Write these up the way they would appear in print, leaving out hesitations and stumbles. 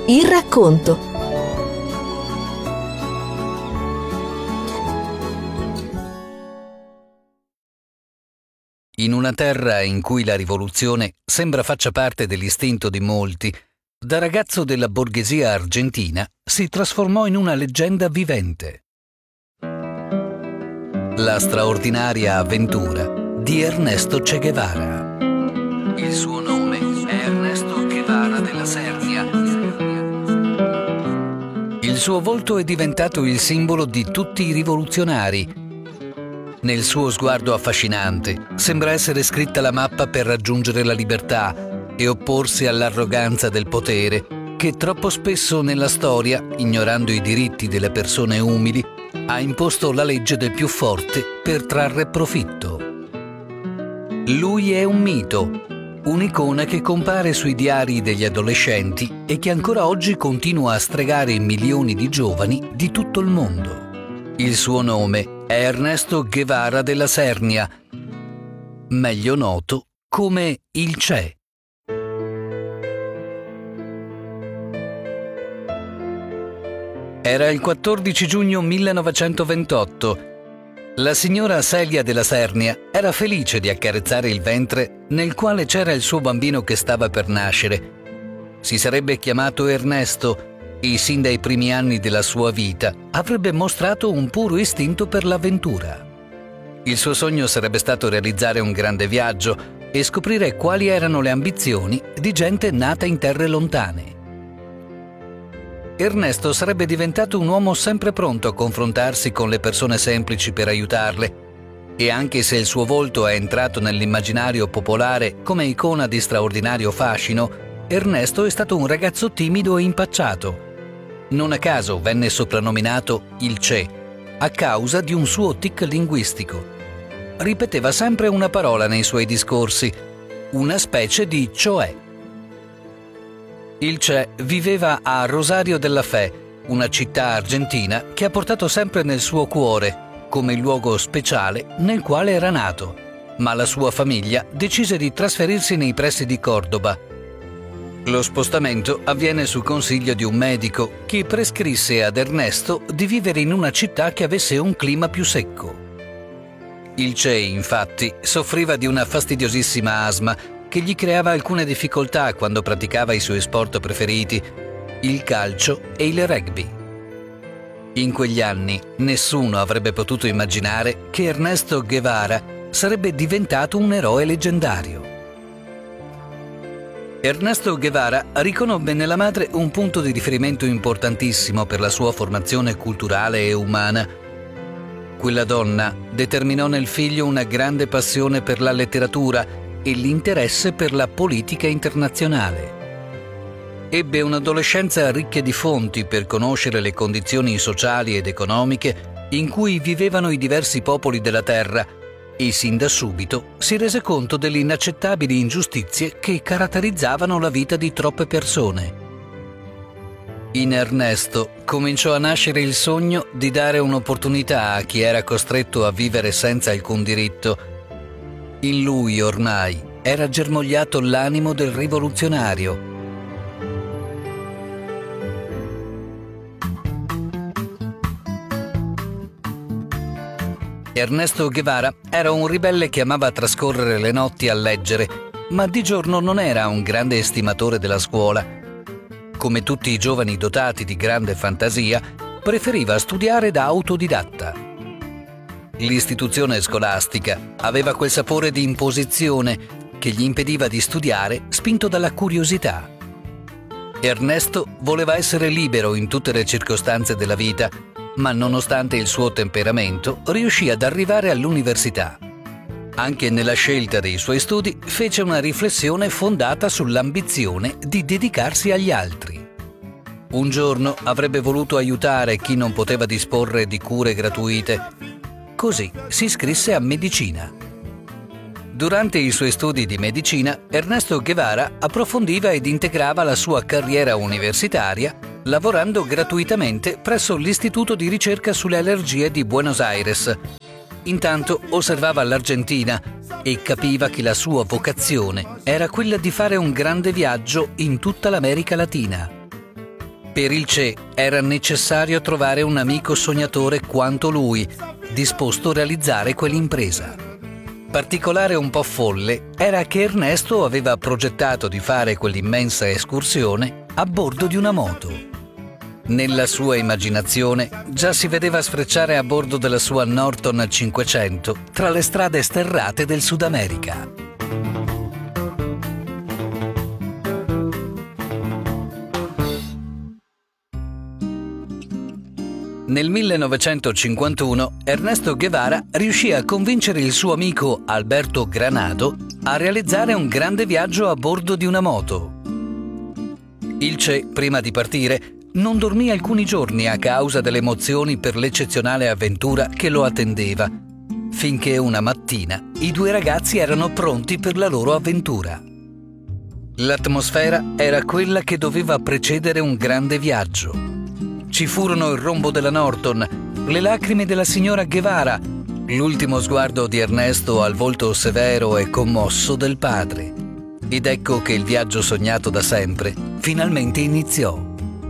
Il racconto. In una terra in cui la rivoluzione sembra faccia parte dell'istinto di molti, da ragazzo della borghesia argentina si trasformò in una leggenda vivente. La straordinaria avventura di Ernesto Che Guevara. Il suo nome è Ernesto Guevara della Sernia. Il suo volto è diventato il simbolo di tutti i rivoluzionari. Nel suo sguardo affascinante sembra essere scritta la mappa per raggiungere la libertà e opporsi all'arroganza del potere che troppo spesso nella storia, ignorando i diritti delle persone umili, ha imposto la legge del più forte per trarre profitto. Lui è un mito, un'icona che compare sui diari degli adolescenti e che ancora oggi continua a stregare milioni di giovani di tutto il mondo. Il suo nome è Ernesto Guevara della Sernia, meglio noto come il Che. Era il 14 giugno 1928. La signora Celia della Sernia era felice di accarezzare il ventre nel quale c'era il suo bambino che stava per nascere. Si sarebbe chiamato Ernesto e sin dai primi anni della sua vita avrebbe mostrato un puro istinto per l'avventura. Il suo sogno sarebbe stato realizzare un grande viaggio e scoprire quali erano le ambizioni di gente nata in terre lontane. Ernesto sarebbe diventato un uomo sempre pronto a confrontarsi con le persone semplici per aiutarle, e anche se il suo volto è entrato nell'immaginario popolare come icona di straordinario fascino, Ernesto è stato un ragazzo timido e impacciato. Non a caso venne soprannominato il Che, a causa di un suo tic linguistico. Ripeteva sempre una parola nei suoi discorsi, una specie di cioè. Il Che viveva a Rosario della Fe, una città argentina che ha portato sempre nel suo cuore, come il luogo speciale nel quale era nato, ma la sua famiglia decise di trasferirsi nei pressi di Cordoba. Lo spostamento avviene su consiglio di un medico che prescrisse ad Ernesto di vivere in una città che avesse un clima più secco. Il Che, infatti, soffriva di una fastidiosissima asma che gli creava alcune difficoltà quando praticava i suoi sport preferiti, il calcio e il rugby. In quegli anni nessuno avrebbe potuto immaginare che Ernesto Guevara sarebbe diventato un eroe leggendario. Ernesto Guevara riconobbe nella madre un punto di riferimento importantissimo per la sua formazione culturale e umana. Quella donna determinò nel figlio una grande passione per la letteratura e l'interesse per la politica internazionale. Ebbe un'adolescenza ricca di fonti per conoscere le condizioni sociali ed economiche in cui vivevano i diversi popoli della terra e sin da subito si rese conto delle inaccettabili ingiustizie che caratterizzavano la vita di troppe persone. In Ernesto cominciò a nascere il sogno di dare un'opportunità a chi era costretto a vivere senza alcun diritto. In lui ormai era germogliato l'animo del rivoluzionario. Ernesto Guevara era un ribelle che amava trascorrere le notti a leggere, ma di giorno non era un grande estimatore della scuola. Come tutti i giovani dotati di grande fantasia, preferiva studiare da autodidatta. L'istituzione scolastica aveva quel sapore di imposizione che gli impediva di studiare, spinto dalla curiosità. Ernesto voleva essere libero in tutte le circostanze della vita, ma nonostante il suo temperamento riuscì ad arrivare all'università. Anche nella scelta dei suoi studi fece una riflessione fondata sull'ambizione di dedicarsi agli altri. Un giorno avrebbe voluto aiutare chi non poteva disporre di cure gratuite. Così si iscrisse a medicina. Durante i suoi studi di medicina, Ernesto Guevara approfondiva ed integrava la sua carriera universitaria lavorando gratuitamente presso l'Istituto di ricerca sulle allergie di Buenos Aires. Intanto osservava l'Argentina e capiva che la sua vocazione era quella di fare un grande viaggio in tutta l'America Latina. Per il Che era necessario trovare un amico sognatore quanto lui, disposto a realizzare quell'impresa. Particolare un po' folle era che Ernesto aveva progettato di fare quell'immensa escursione a bordo di una moto. Nella sua immaginazione già si vedeva sfrecciare a bordo della sua Norton 500 tra le strade sterrate del Sud America. Nel 1951 Ernesto Guevara riuscì a convincere il suo amico Alberto Granado a realizzare un grande viaggio a bordo di una moto. Il Che, prima di partire, non dormì alcuni giorni a causa delle emozioni per l'eccezionale avventura che lo attendeva, finché una mattina i due ragazzi erano pronti per la loro avventura. L'atmosfera era quella che doveva precedere un grande viaggio. Ci furono il rombo della Norton, le lacrime della signora Guevara, l'ultimo sguardo di Ernesto al volto severo e commosso del padre. Ed ecco che il viaggio sognato da sempre finalmente iniziò.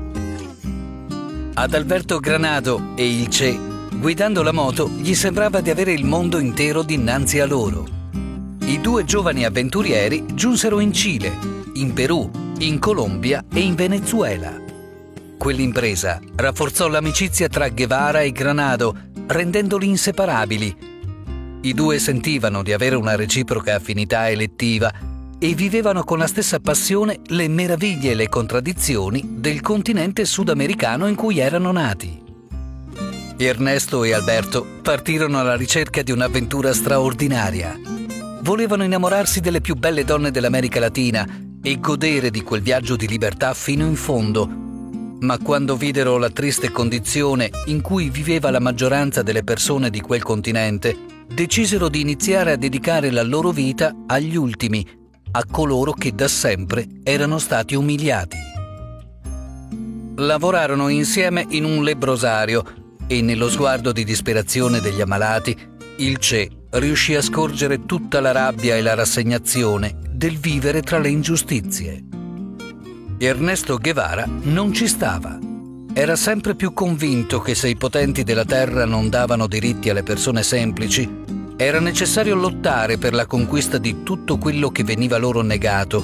Ad Alberto Granado e il Che, guidando la moto, gli sembrava di avere il mondo intero dinanzi a loro. I due giovani avventurieri giunsero in Cile, in Perù, in Colombia e in Venezuela. Quell'impresa rafforzò l'amicizia tra Guevara e Granado, rendendoli inseparabili. I due sentivano di avere una reciproca affinità elettiva e vivevano con la stessa passione le meraviglie e le contraddizioni del continente sudamericano in cui erano nati. Ernesto e Alberto partirono alla ricerca di un'avventura straordinaria. Volevano innamorarsi delle più belle donne dell'America Latina e godere di quel viaggio di libertà fino in fondo. Ma quando videro la triste condizione in cui viveva la maggioranza delle persone di quel continente, decisero di iniziare a dedicare la loro vita agli ultimi, a coloro che da sempre erano stati umiliati. Lavorarono insieme in un lebbrosario e nello sguardo di disperazione degli ammalati, il Che riuscì a scorgere tutta la rabbia e la rassegnazione del vivere tra le ingiustizie. Ernesto Guevara non ci stava. Era sempre più convinto che se i potenti della terra non davano diritti alle persone semplici, era necessario lottare per la conquista di tutto quello che veniva loro negato.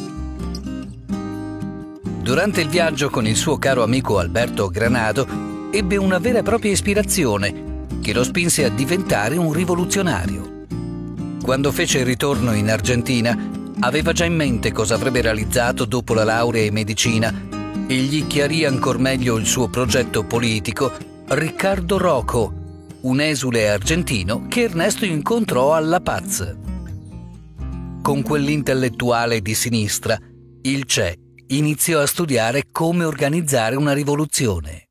Durante il viaggio con il suo caro amico Alberto Granado, ebbe una vera e propria ispirazione che lo spinse a diventare un rivoluzionario. Quando fece il ritorno in Argentina, aveva già in mente cosa avrebbe realizzato dopo la laurea in medicina e gli chiarì ancor meglio il suo progetto politico Ricardo Rocco, un esule argentino che Ernesto incontrò a La Paz. Con quell'intellettuale di sinistra, il Che iniziò a studiare come organizzare una rivoluzione.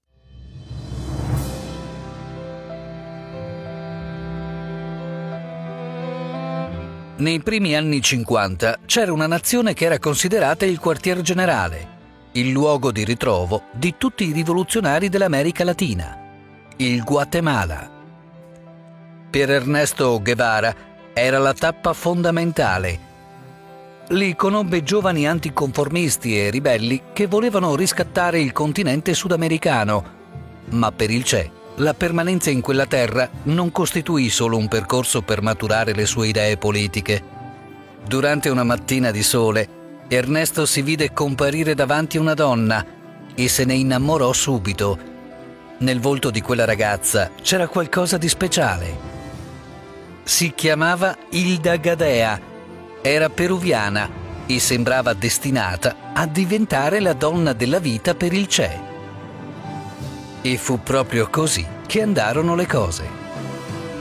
Nei primi anni 50 c'era una nazione che era considerata il quartier generale, il luogo di ritrovo di tutti i rivoluzionari dell'America Latina, il Guatemala. Per Ernesto Guevara era la tappa fondamentale. Lì conobbe giovani anticonformisti e ribelli che volevano riscattare il continente sudamericano, ma per il Che la permanenza in quella terra non costituì solo un percorso per maturare le sue idee politiche. Durante una mattina di sole, Ernesto si vide comparire davanti una donna e se ne innamorò subito. Nel volto di quella ragazza c'era qualcosa di speciale. Si chiamava Hilda Gadea, era peruviana e sembrava destinata a diventare la donna della vita per il Che. E fu proprio così che andarono le cose.